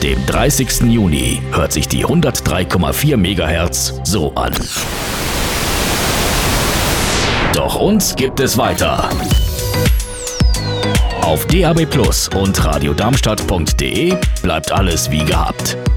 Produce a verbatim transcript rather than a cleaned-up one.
dem dreißigsten Juni hört sich die hundertdrei Komma vier Megahertz so an. Doch uns gibt es weiter. Auf D A B Plus und radiodarmstadt punkt de bleibt alles wie gehabt.